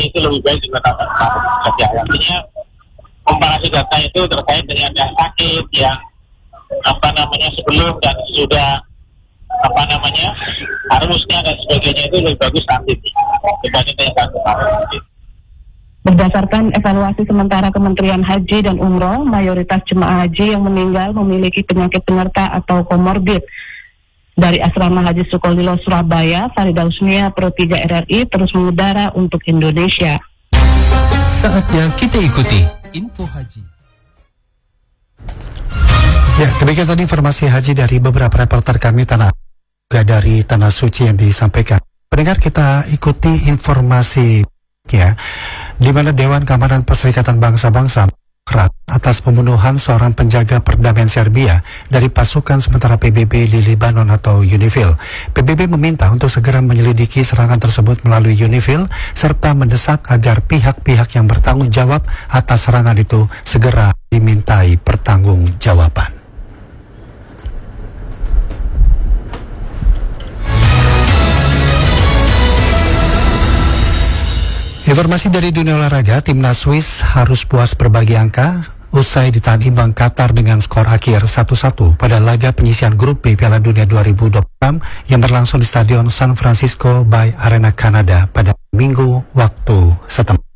itu lebih baik digunakan saja. Artinya komparasi data itu terkait dengan yang sakit, yang sebelum dan sudah harusnya dan sebagainya itu lebih bagus nanti dibanding yang kemarin. Berdasarkan evaluasi sementara Kementerian Haji dan Umroh, mayoritas jemaah haji yang meninggal memiliki penyakit penyerta atau komorbid. Dari Asrama Haji Sukolilo Surabaya, Farida Usmia, Pro 3 RRI terus mengudara untuk Indonesia. Saatnya kita ikuti info haji. Ya, demikian tadi informasi haji dari beberapa reporter kami dari Tanah Suci yang disampaikan. Pendengar, kita ikuti informasi ya, di mana Dewan Keamanan Perserikatan Bangsa-Bangsa atas pembunuhan seorang penjaga perdamaian Serbia dari pasukan sementara PBB di Lebanon atau UNIFIL. PBB meminta untuk segera menyelidiki serangan tersebut melalui UNIFIL serta mendesak agar pihak-pihak yang bertanggung jawab atas serangan itu segera dimintai pertanggungjawaban. Informasi dari dunia olahraga, timnas Swiss harus puas berbagi angka usai ditahan imbang Qatar dengan skor akhir 1-1 pada laga penyisihan grup B Piala Dunia 2026 yang berlangsung di Stadion San Francisco Bay Arena Kanada pada Minggu waktu setempat.